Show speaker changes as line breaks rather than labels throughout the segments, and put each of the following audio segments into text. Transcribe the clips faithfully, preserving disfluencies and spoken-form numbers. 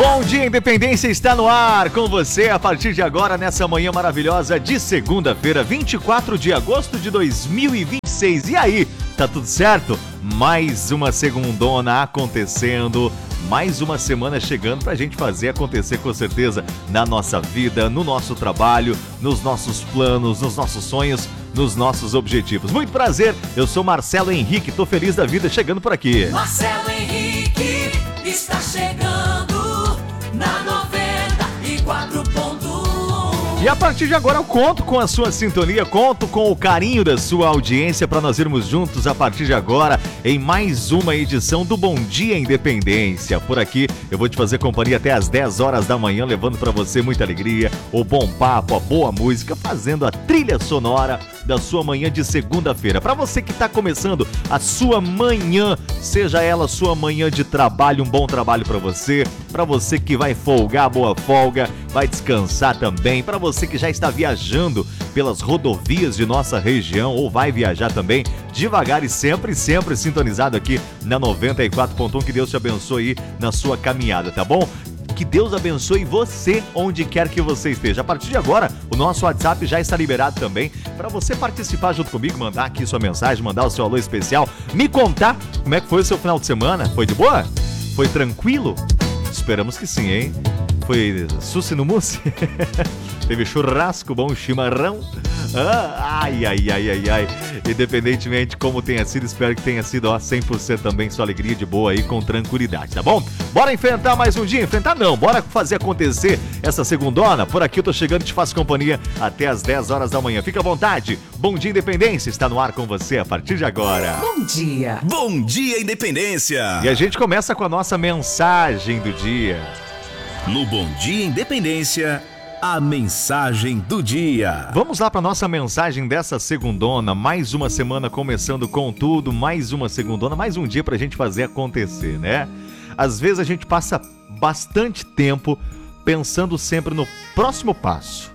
Bom dia, Independência está no ar com você a partir de agora, nessa manhã maravilhosa de segunda-feira, vinte e quatro de agosto de dois mil e vinte e seis. E aí, tá tudo certo? Mais uma segundona acontecendo, mais uma semana chegando pra gente fazer acontecer com certeza na nossa vida, no nosso trabalho, nos nossos planos, nos nossos sonhos, nos nossos objetivos. Muito prazer, eu sou Marcelo Henrique, tô feliz da vida chegando por aqui.
Marcelo Henrique está chegando na noventa e quatro ponto um.
E a partir de agora eu conto com a sua sintonia, conto com o carinho da sua audiência para nós irmos juntos a partir de agora em mais uma edição do Bom Dia Independência. Por aqui eu vou te fazer companhia até às dez horas da manhã, levando para você muita alegria, o bom papo, a boa música, fazendo a trilha sonora da sua manhã de segunda-feira. Para você que está começando a sua manhã, seja ela sua manhã de trabalho, um bom trabalho para você, para você que vai folgar, boa folga, vai descansar também, para você que já está viajando pelas rodovias de nossa região ou vai viajar também devagar e sempre, sempre sintonizado aqui na noventa e quatro ponto um. Que Deus te abençoe na sua caminhada, tá bom? Que Deus abençoe você onde quer que você esteja. A partir de agora, o nosso WhatsApp já está liberado também para você participar junto comigo, mandar aqui sua mensagem, mandar o seu alô especial, me contar como é que foi o seu final de semana. Foi de boa? Foi tranquilo? Esperamos que sim, hein? Foi sushi no mousse? Teve churrasco, bom chimarrão? Ah, ai, ai, ai, ai, ai. Independentemente de como tenha sido, espero que tenha sido ó, cem por cento também sua alegria de boa aí, com tranquilidade, tá bom? Bora enfrentar mais um dia? Enfrentar não, bora fazer acontecer essa segundona. Por aqui eu tô chegando e te faço companhia até às dez horas da manhã. Fica à vontade. Bom Dia Independência está no ar com você a partir de agora.
Bom dia.
Bom Dia Independência.
E a gente começa com a nossa mensagem do dia.
No Bom Dia Independência, a mensagem do dia.
Vamos lá para nossa mensagem dessa segundona. Mais uma semana começando com tudo, mais uma segundona, mais um dia pra gente fazer acontecer, né? Às vezes a gente passa bastante tempo pensando sempre no próximo passo.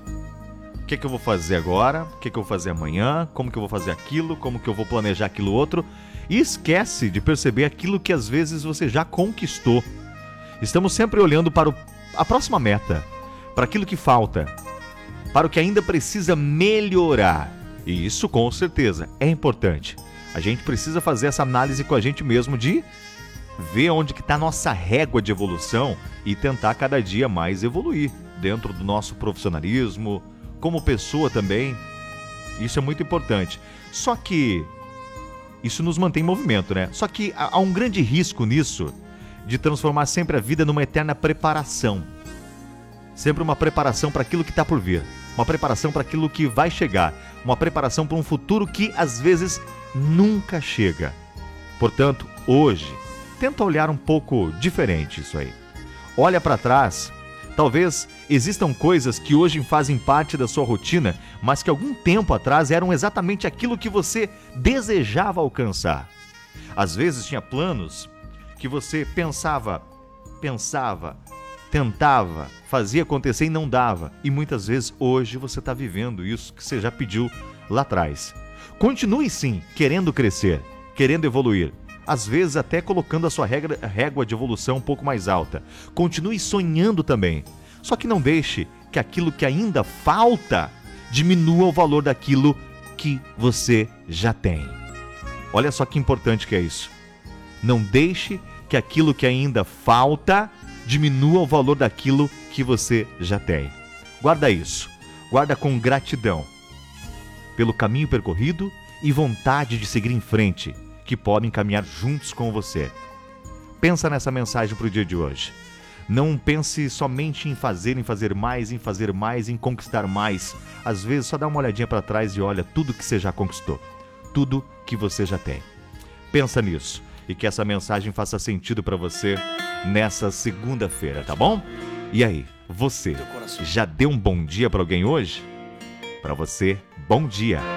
O que que eu vou fazer agora? O que que eu vou fazer amanhã? Como que eu vou fazer aquilo? Como que eu vou planejar aquilo outro? E esquece de perceber aquilo que às vezes você já conquistou. Estamos sempre olhando para o, a próxima meta, para aquilo que falta, para o que ainda precisa melhorar. E isso com certeza é importante. A gente precisa fazer essa análise com a gente mesmo de ver onde que está a nossa régua de evolução e tentar cada dia mais evoluir dentro do nosso profissionalismo, como pessoa também. Isso é muito importante. Só que isso nos mantém em movimento, né? Só que há um grande risco nisso de transformar sempre a vida numa eterna preparação. Sempre uma preparação para aquilo que está por vir. Uma preparação para aquilo que vai chegar. Uma preparação para um futuro que, às vezes, nunca chega. Portanto, hoje, tenta olhar um pouco diferente isso aí. Olha para trás. Talvez existam coisas que hoje fazem parte da sua rotina, mas que algum tempo atrás eram exatamente aquilo que você desejava alcançar. Às vezes tinha planos que você pensava, pensava, tentava, fazia acontecer e não dava. E muitas vezes hoje você está vivendo isso que você já pediu lá atrás. Continue sim, querendo crescer, querendo evoluir. Às vezes até colocando a sua regra, régua de evolução um pouco mais alta. Continue sonhando também. Só que não deixe que aquilo que ainda falta diminua o valor daquilo que você já tem. Olha só que importante que é isso. Não deixe que aquilo que ainda falta diminua o valor daquilo que você já tem. Guarda isso. Guarda com gratidão pelo caminho percorrido e vontade de seguir em frente, que podem caminhar juntos com você. Pensa nessa mensagem para o dia de hoje. Não pense somente em fazer, em fazer mais, em fazer mais, em conquistar mais. Às vezes só dá uma olhadinha para trás e olha tudo que você já conquistou. Tudo que você já tem. Pensa nisso. E que essa mensagem faça sentido para você nessa segunda-feira, tá bom? E aí, você já deu um bom dia para alguém hoje? Para você, bom dia.